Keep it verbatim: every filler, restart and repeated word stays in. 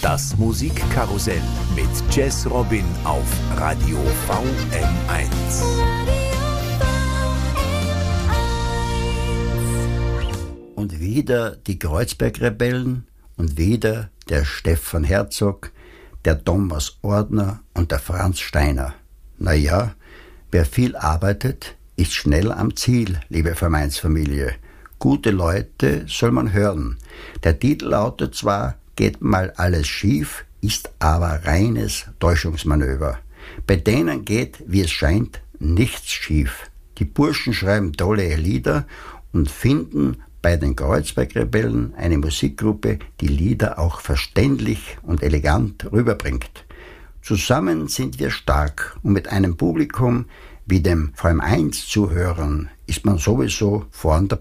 Das Musikkarussell mit Jazz Robin auf Radio V M eins. Und wieder die Kreuzberg-Rebellen und wieder der Stefan Herzog, der Thomas Ordner und der Franz Steiner. Naja, wer viel arbeitet, ist schnell am Ziel, liebe Vereinsfamilie. Gute Leute soll man hören. Der Titel lautet zwar Geht mal alles schief, ist aber reines Täuschungsmanöver. Bei denen geht, wie es scheint, nichts schief. Die Burschen schreiben tolle Lieder und finden bei den Kreuzberg-Rebellen eine Musikgruppe, die Lieder auch verständlich und elegant rüberbringt. Zusammen sind wir stark und mit einem Publikum wie dem V M eins Zuhörern ist man sowieso vorn dabei.